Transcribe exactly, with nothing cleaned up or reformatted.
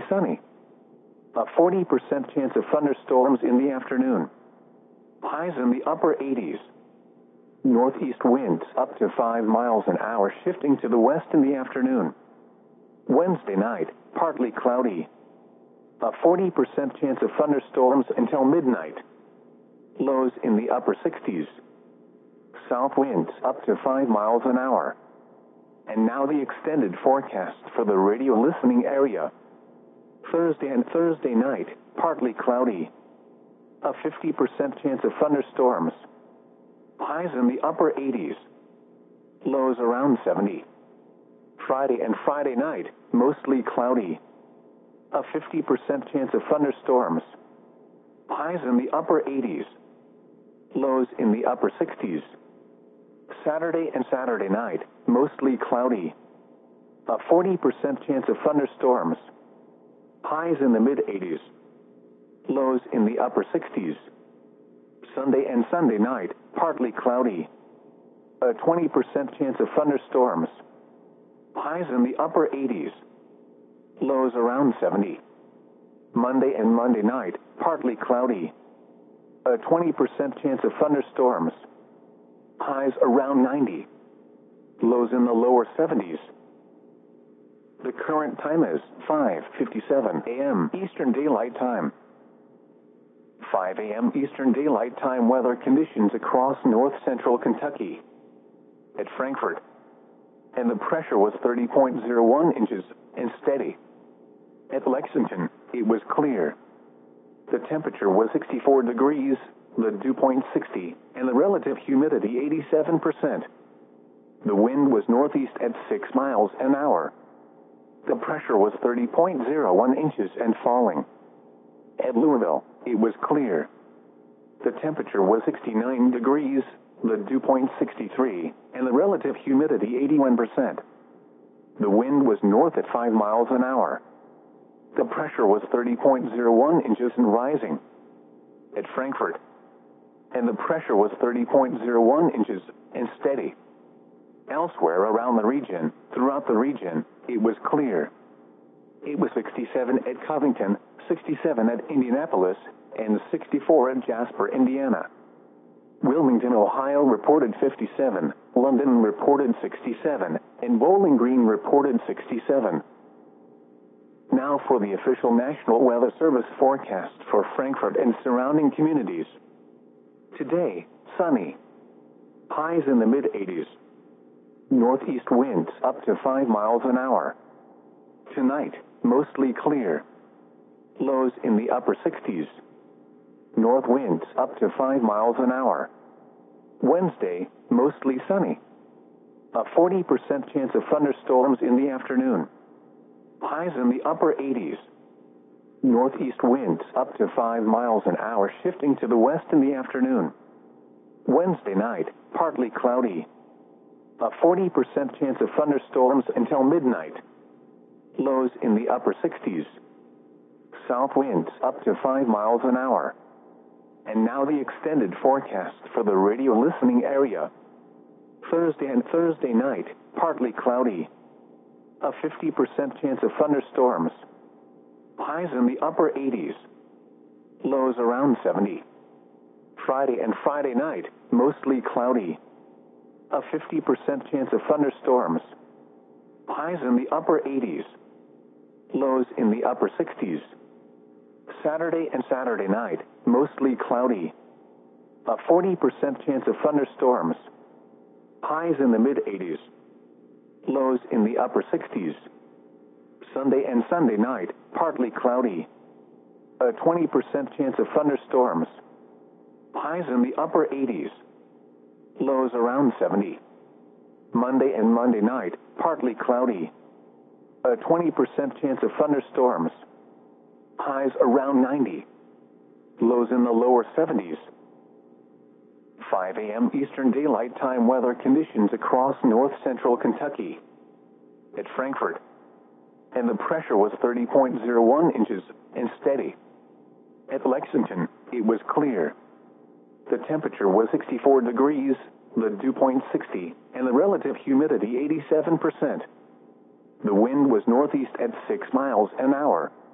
sunny. A forty percent chance of thunderstorms in the afternoon. Highs in the upper eighties. Northeast winds up to five miles an hour, shifting to the west in the afternoon. Wednesday night, partly cloudy. A forty percent chance of thunderstorms until midnight. Lows in the upper sixties. South winds up to five miles an hour. And now the extended forecast for the radio listening area. Thursday and Thursday night, partly cloudy. A fifty percent chance of thunderstorms. Highs in the upper eighties. Lows around seventy. Friday and Friday night, mostly cloudy. A fifty percent chance of thunderstorms. Highs in the upper eighties. Lows in the upper sixties. Saturday and Saturday night, mostly cloudy. A forty percent chance of thunderstorms. Highs in the mid-eighties. Lows in the upper sixties. Sunday and Sunday night, partly cloudy. A twenty percent chance of thunderstorms. Highs in the upper eighties. Lows around seventy. Monday and Monday night, partly cloudy. A twenty percent chance of thunderstorms. Highs around ninety. Lows in the lower seventies. The current time is five fifty-seven a m Eastern Daylight Time. five a m Eastern Daylight Time weather conditions across north central Kentucky. At Frankfort. And the pressure was thirty point zero one inches and steady. At Lexington, it was clear. The temperature was sixty-four degrees, the dew point sixty, and the relative humidity eighty-seven percent. The wind was northeast at six miles an hour. The pressure was thirty point zero one inches and falling. At Louisville, it was clear. The temperature was sixty-nine degrees, the dew point sixty-three, and the relative humidity eighty-one percent. The wind was north at five miles an hour. The pressure was thirty point zero one inches and rising. At Frankfort. And the pressure was thirty point zero one inches and steady. Elsewhere around the region, throughout the region, it was clear. It was sixty-seven at Covington, sixty-seven at Indianapolis, and sixty-four at Jasper, Indiana. Wilmington, Ohio reported fifty-seven, London reported sixty-seven, and Bowling Green reported sixty-seven. Now for the official National Weather Service forecast for Frankfort and surrounding communities. Today, sunny. Highs in the mid-eighties. Northeast winds up to five miles an hour. Tonight, mostly clear. Lows in the upper sixties. North winds up to five miles an hour. Wednesday, mostly sunny. A forty percent chance of thunderstorms in the afternoon. Highs in the upper eighties. Northeast winds up to five miles an hour, shifting to the west in the afternoon. Wednesday night, partly cloudy. A forty percent chance of thunderstorms until midnight. Lows in the upper sixties. South winds up to five miles an hour. And now the extended forecast for the radio listening area. Thursday and Thursday night, partly cloudy. A fifty percent chance of thunderstorms. Highs in the upper eighties. Lows around seventy. Friday and Friday night, mostly cloudy. A fifty percent chance of thunderstorms. Highs in the upper eighties. Lows in the upper sixties. Saturday and Saturday night, mostly cloudy. A forty percent chance of thunderstorms. Highs in the mid-eighties. Lows in the upper sixties. Sunday and Sunday night, partly cloudy. A twenty percent chance of thunderstorms. Highs in the upper eighties. Lows around seventy. Monday and Monday night, partly cloudy. A twenty percent chance of thunderstorms. Highs around ninety. Lows in the lower seventies. five a m Eastern Daylight Time weather conditions across north central Kentucky. At Frankfort. And the pressure was thirty point zero one inches and steady. At Lexington, it was clear. The temperature was sixty-four degrees, the dew point sixty, and the relative humidity eighty-seven percent. The wind was northeast at six miles an hour.